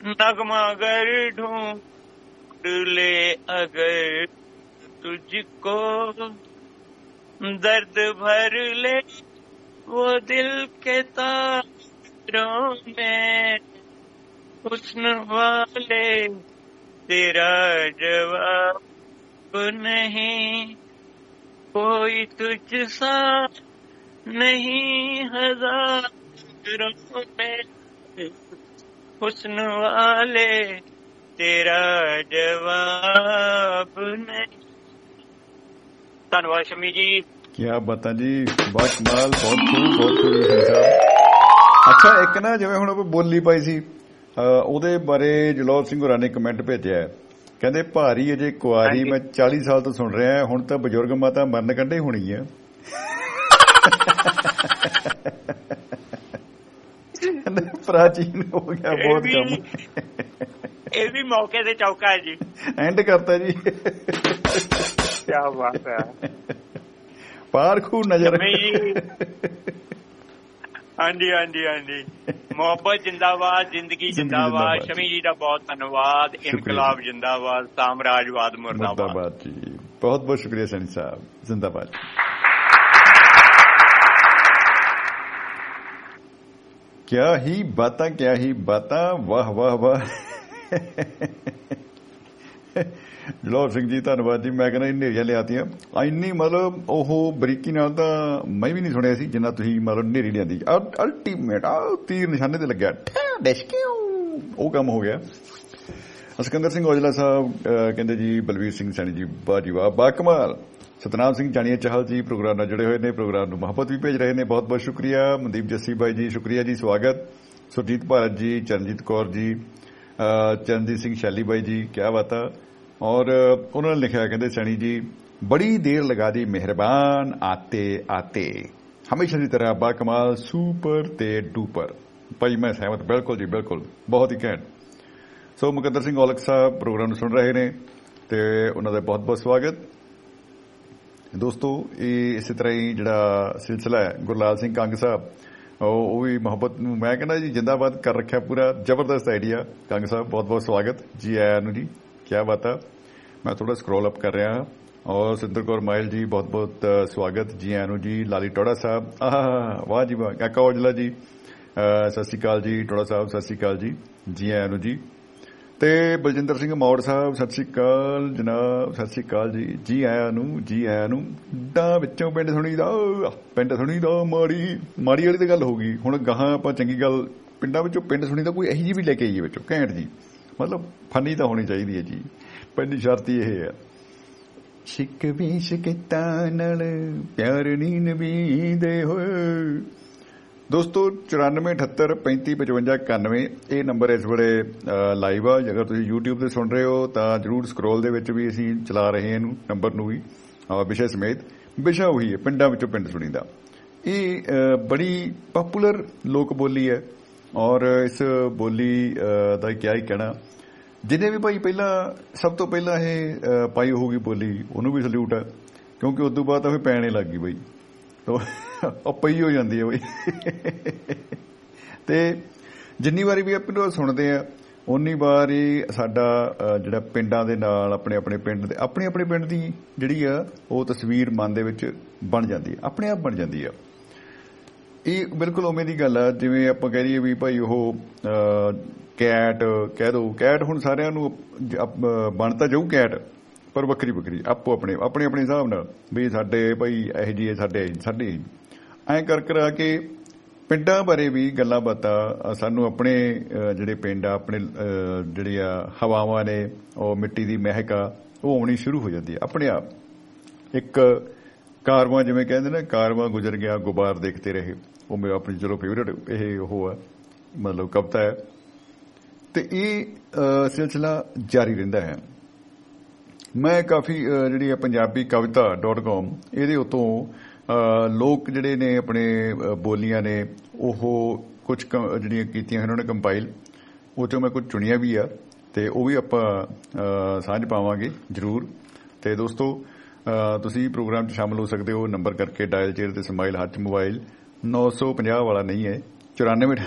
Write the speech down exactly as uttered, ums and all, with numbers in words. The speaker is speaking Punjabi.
नगमा अगर ढूंढ ले अगर तुझको, दर्द भर ले वो दिल के तारों में, हुस्न वाले तेरा जवाब नहीं, कोई तुझ सा नहीं हजारों में, हुस्न वाले तेरा जवाब नहीं। धन्यवाद शमी जी। क्या बता जी, बहुत कमाल, बहुत खूब, बहुत खूब ਸਾਹਿਬ। ਅੱਛਾ, ਇੱਕ ਨਾ ਜਿਵੇਂ ਹੁਣ ਆਪਾਂ ਬੋਲੀ ਪਾਈ ਸੀ, ਉਹਦੇ ਬਾਰੇ ਜਲੌਰ ਸਿੰਘ ਹੋਰਾਂ ਨੇ ਕਮੈਂਟ ਭੇਜਿਆ, ਕਹਿੰਦੇ ਭਾਰੀ ਅਜੇ ਕੁਆਰੀ, ਮੈਂ ਚਾਲੀ ਸਾਲ ਤੋਂ ਸੁਣ ਰਿਹਾ, ਹੁਣ ਤਾਂ ਬਜ਼ੁਰਗ ਮਾਤਾ ਮਰਨ ਕੰਢੇ ਹੋਣੀ ਆ। ਪ੍ਰਾਚੀਨ ਹੋ ਗਿਆ ਬਹੁਤ ਕੰਮ, ਇਹ ਵੀ ਮੌਕੇ ਤੇ ਚੌਕਾ ਹੈ ਜੀ, ਐਂਡ ਕਰਤਾ ਜੀ। ਕਿਆ ਬਾਤ ਹੈ, ਪਾਰਖੂ ਨਜ਼ਰ। ਹਾਂਜੀ ਹਾਂਜੀ ਹਾਂਜੀ, ਮੁਹੱਬਤ ਜਿੰਦਾਬਾਦ, ਜ਼ਿੰਦਗੀ ਜਿੰਦਾਬਾਦ। ਸ਼ਮੀ ਜੀ ਦਾ ਬਹੁਤ ਧੰਨਵਾਦ। ਇਨਕਲਾਬ ਜਿੰਦਾਬਾਦ, ਸਾਮਰਾਜਵਾਦ ਮੁਰਦਾਬਾਦ ਜੀ। ਬਹੁਤ ਬਹੁਤ ਸ਼ੁਕਰੀਆ ਸੈਣੀ ਸਾਹਿਬ, ਜਿੰਦਾਬਾਦ। क्या ही बाता, क्या ही बाता, वाह वाह वाह। ਜਲੌਰ ਸਿੰਘ ਜੀ ਧੰਨਵਾਦ ਜੀ। ਮੈਂ ਕਹਿੰਦਾ ਹਨੇਰੀਆਂ ਲਿਆਤੀਆਂ ਇੰਨੀ, ਮਤਲਬ ਉਹ ਬਰੀਕੀ ਨਾਲ ਤਾਂ ਮੈਂ ਵੀ ਨਹੀਂ ਸੁਣਿਆ ਸੀ ਜਿੰਨਾ ਤੁਸੀਂ ਮਤਲਬ ਹਨੇਰੀ ਲਿਆਂਦੀ। ਅਲਟੀਮੇਟ ਆ ਤੀਰ ਨਿਸ਼ਾਨੇ ਤੇ ਲੱਗਿਆ, ਉਹ ਕੰਮ ਹੋ ਗਿਆ। ਸਿਕੰਦਰ ਸਿੰਘ ਔਜਲਾ ਸਾਹਿਬ ਕਹਿੰਦੇ ਜੀ ਬਲਵੀਰ ਸਿੰਘ ਸੈਣੀ ਜੀ ਵਾਹ ਜੀ ਵਾਹ, ਬਾ ਕਮਾਲ। ਸਤਨਾਮ ਸਿੰਘ ਜਾਣੀਏ ਚਾਹਲ ਜੀ ਪ੍ਰੋਗਰਾਮ ਨਾਲ ਜੁੜੇ ਹੋਏ ਨੇ, ਪ੍ਰੋਗਰਾਮ ਨੂੰ ਮੁਹੱਬਤ ਵੀ ਭੇਜ ਰਹੇ ਨੇ, ਬਹੁਤ ਬਹੁਤ ਸ਼ੁਕਰੀਆ। ਮਨਦੀਪ ਜੱਸੀ ਬਾਈ ਜੀ ਸ਼ੁਕਰੀਆ ਜੀ, ਸਵਾਗਤ। ਸੁਰਜੀਤ ਭਾਰਤ ਜੀ, ਚਰਨਜੀਤ ਕੌਰ ਜੀ, ਚਰਨਜੀਤ ਸਿੰਘ ਸ਼ੈਲੀ ਬਾਈ ਜੀ, ਕਿਆ ਬਾਤ ਆ। ਔਰ ਉਹਨਾਂ ਨੇ ਲਿਖਿਆ, ਕਹਿੰਦੇ ਸੈਣੀ ਜੀ ਬੜੀ ਦੇਰ ਲਗਾ ਦੀ, ਮਿਹਰਬਾਨ ਆਤੇ ਆਤੇ, ਹਮੇਸ਼ਾ ਦੀ ਤਰ੍ਹਾਂ ਬਾ ਕਮਾਲ, ਸੁਪਰ ਤੇ ਡੂਪਰ। ਭਾਈ ਮੈਂ ਸਹਿਮਤ, ਬਿਲਕੁਲ ਜੀ ਬਿਲਕੁਲ, ਬਹੁਤ ਹੀ ਘੈਂਟ। ਸੋ ਮੁਕੱਦਰ ਸਿੰਘ ਔਲਖ ਸਾਹਿਬ ਪ੍ਰੋਗਰਾਮ ਨੂੰ ਸੁਣ ਰਹੇ ਨੇ ਤੇ ਉਹਨਾਂ ਦਾ ਬਹੁਤ ਬਹੁਤ ਸਵਾਗਤ। ਦੋਸਤੋ ਇਹ ਇਸੇ ਤਰ੍ਹਾਂ ਹੀ ਜਿਹੜਾ ਸਿਲਸਿਲਾ ਹੈ, ਗੁਰਲਾਲ ਸਿੰਘ ਕੰਗ ਸਾਹਿਬ ਉਹ ਵੀ ਮੁਹੱਬਤ ਨੂੰ ਮੈਂ ਕਹਿੰਦਾ ਜੀ ਜਿੰਦਾਬਾਦ ਕਰ ਰੱਖਿਆ ਪੂਰਾ, ਜ਼ਬਰਦਸਤ ਆਈਡੀਆ। ਕੰਗ ਸਾਹਿਬ ਬਹੁਤ ਬਹੁਤ ਸਵਾਗਤ ਜੀ, ਆਇਆਂ ਨੂੰ ਜੀ, ਕਿਆ ਬਾਤ ਆ। ਮੈਂ ਥੋੜਾ ਸਕਰੋਲ ਅਪ ਕਰ ਰਿਹਾ। ਔਰ ਸਿੰਦਰ ਕੌਰ ਮਾਇਲ ਜੀ ਬਹੁਤ ਬਹੁਤ ਸਵਾਗਤ, ਜੀ ਆਇਆਂ ਨੂੰ ਜੀ। ਲਾਲੀ ਟੋੜਾ ਸਾਹਿਬ, ਆਹ ਵਾਹ ਜੀ ਵਾਹ। ਕਾਕਾ ਔਜਲਾ ਜੀ ਸਤਿ ਸ਼੍ਰੀ ਅਕਾਲ ਜੀ, ਟੋੜਾ ਸਾਹਿਬ ਸਤਿ ਸ਼੍ਰੀ ਅਕਾਲ ਜੀ, ਜੀ ਆਇਆਂ ਨੂੰ ਜੀ। ਤੇ ਬਲਜਿੰਦਰ ਸਿੰਘ ਮੌੜ ਸਾਹਿਬ ਸਤਿ ਸ਼੍ਰੀ ਅਕਾਲ ਜਨਾਬ, ਸਤਿ ਸ਼੍ਰੀ ਅਕਾਲ ਜੀ, ਜੀ ਆਇਆਂ ਨੂੰ, ਜੀ ਆਇਆਂ ਨੂੰ। ਡਾ ਵਿੱਚੋਂ ਪਿੰਡ ਸੁਣੀ ਦਾ, ਪਿੰਡ ਸੁਣੀ ਦਾ ਮਾੜੀ ਮਾੜੀ ਵਾਲੀ ਤਾਂ ਗੱਲ ਹੋ ਗਈ। ਹੁਣ ਗਾਹਾਂ ਆਪਾਂ ਚੰਗੀ ਗੱਲ, ਪਿੰਡਾਂ ਵਿੱਚੋਂ ਪਿੰਡ ਸੁਣੀ ਦਾ ਕੋਈ ਇਹੀ ਜਿਹੀ ਵੀ ਲੈ ਕੇ ਆਈਏ ਵਿੱਚੋਂ ਘੈਂਟ ਜੀ, ਮਤਲਬ ਫਨੀ ਤਾਂ ਹੋਣੀ ਚਾਹੀਦੀ ਹੈ ਜੀ। ਪਹਿਲੀ ਸ਼ਰਤ ਇਹ ਹੈ, ਸ਼ਿਕਵੇ ਸ਼ਿਕਤਾਂ ਨਾਲ ਪਿਆਰ ਨੀ ਨਵੀਂਦੇ ਹੋਏ। ਦੋਸਤੋ ਚੁਰਾਨਵੇਂ ਅਠੱਤਰ ਪੈਂਤੀ ਪਚਵੰਜਾ ਇਕਾਨਵੇਂ ਇਹ ਨੰਬਰ ਇਸ ਵੇਲੇ ਲਾਈਵ ਆ। ਅਗਰ ਤੁਸੀਂ ਯੂਟਿਊਬ ਤੇ ਸੁਣ ਰਹੇ ਹੋ ਤਾਂ ਜ਼ਰੂਰ ਸਕਰੋਲ ਦੇ ਵਿੱਚ ਵੀ ਅਸੀਂ ਚਲਾ ਰਹੇ ਹਾਂ ਇਹਨੂੰ, ਨੰਬਰ ਨੂੰ ਵੀ ਵਿਸ਼ੇ ਸਮੇਤ। ਵਿਸ਼ਾ ਉਹੀ ਹੈ, ਪਿੰਡਾਂ ਵਿੱਚੋਂ ਪਿੰਡ ਸੁਣੀਦਾ। ਇਹ ਬੜੀ ਪਪੂਲਰ ਲੋਕ ਬੋਲੀ ਹੈ ਔਰ ਇਸ ਬੋਲੀ ਦਾ ਕਿਆ ਹੀ ਕਹਿਣਾ। ਜਿਹਨੇ ਵੀ ਭਾਈ ਪਹਿਲਾਂ ਸਭ ਤੋਂ ਪਹਿਲਾਂ ਇਹ ਪਾਈ ਹੋਊਗੀ ਬੋਲੀ, ਉਹਨੂੰ ਵੀ ਸਲੂਟ ਹੈ, ਕਿਉਂਕਿ ਉਸ ਤੋਂ ਬਾਅਦ ਤਾਂ ਫਿਰ ਪੈਣੇ ਲੱਗ ਗਈ ਬਈ, ਉਹ ਪਈ ਹੋ ਜਾਂਦੀ ਹੈ ਬਈ। ਤੇ ਜਿੰਨੀ ਵਾਰੀ ਵੀ ਆਪਾਂ ਸੁਣਦੇ ਆ ਉਨੀ ਵਾਰੀ ਸਾਡਾ ਜਿਹੜਾ ਪਿੰਡਾਂ ਦੇ ਨਾਲ ਆਪਣੇ ਆਪਣੇ ਪਿੰਡ ਦੇ ਆਪਣੇ ਆਪਣੇ ਪਿੰਡ ਦੀ ਜਿਹੜੀ ਆ ਉਹ ਤਸਵੀਰ ਮਨ ਦੇ ਵਿੱਚ ਬਣ ਜਾਂਦੀ ਹੈ, ਆਪਣੇ ਆਪ ਬਣ ਜਾਂਦੀ ਆ। ਇਹ ਬਿਲਕੁਲ ਉਵੇਂ ਦੀ ਗੱਲ ਆ ਜਿਵੇਂ ਆਪਾਂ ਕਹਿ ਰਹੀਏ ਵੀ ਭਾਈ ਉਹ ਕੈਟ ਕਹਿ ਦੋ। ਕੈਟ ਹੁਣ ਸਾਰਿਆਂ ਨੂੰ ਬਣ ਤਾਂ ਜਾਊ ਕੈਟ, ਪਰ ਵੱਖਰੀ ਵੱਖਰੀ ਆਪੋ ਆਪਣੇ ਆਪਣੇ ਆਪਣੇ ਹਿਸਾਬ ਨਾਲ ਵੀ ਸਾਡੇ ਭਾਈ ਇਹੋ ਜਿਹੇ ਸਾਡੇ ਸਾਡੇ ਐਂ ਕਰ ਕਰਾ ਕੇ ਪਿੰਡਾਂ ਬਾਰੇ ਵੀ ਗੱਲਾਂ ਬਾਤਾਂ ਸਾਨੂੰ ਆਪਣੇ ਜਿਹੜੇ ਪਿੰਡ ਆ ਆਪਣੇ ਜਿਹੜੇ ਆ ਹਵਾਵਾਂ ਨੇ, ਉਹ ਮਿੱਟੀ ਦੀ ਮਹਿਕ ਆ, ਉਹ ਆਉਣੀ ਸ਼ੁਰੂ ਹੋ ਜਾਂਦੀ ਹੈ ਆਪਣੇ ਆਪ। ਇੱਕ ਕਾਰਵਾਂ ਜਿਵੇਂ ਕਹਿੰਦੇ ਨਾ, ਕਾਰਵਾਂ ਗੁਜ਼ਰ ਗਿਆ ਗੁਬਾਰ ਦੇਖਤੇ ਰਹੇ, ਉਹ ਮੇਰਾ ਆਪਣੀ ਚਲੋ ਫੇਵਰੇਟ ਇਹ ਉਹ ਆ ਮਤਲਬ ਕਵਿਤਾ ਹੈ। ਤੇ ਇਹ ਸਿਲਸਿਲਾ ਜਾਰੀ ਰਹਿੰਦਾ ਹੈ। ਮੈਂ ਕਾਫੀ ਜਿਹੜੀ ਆ ਪੰਜਾਬੀ ਕਵਿਤਾ ਡੋਟ ਕਾਮ ਇਹਦੇ ਉੱਤੋਂ ਲੋਕ ਜਿਹੜੇ ਨੇ ਆਪਣੇ ਬੋਲੀਆਂ ਨੇ ਉਹ ਕੁਝ ਜਿਹੜੀਆਂ ਕੀਤੀਆਂ ਉਹਨਾਂ ਨੇ ਕੰਪਾਈਲ, ਉਹ 'ਚੋਂ ਮੈਂ ਕੁਝ ਚੁਣੀਆਂ ਵੀ ਆ ਤੇ ਉਹ ਵੀ ਆਪਾਂ ਸਾਂਝ ਪਾਵਾਂਗੇ ਜ਼ਰੂਰ। ਤੇ ਦੋਸਤੋ ਤੁਸੀਂ ਪ੍ਰੋਗਰਾਮ 'ਚ ਸ਼ਾਮਲ ਹੋ ਸਕਦੇ ਹੋ, ਨੰਬਰ ਕਰਕੇ ਡਾਇਲ ਚੇਅਰ ਤੇ ਸਮਾਈਲ ਹੱਥ ਮੋਬਾਈਲ ਨੌ ਸੌ ਪੰਜਾਹ ਵਾਲਾ ਨਹੀਂ ਹੈ, ਚੁਰਾਨਵੇਂ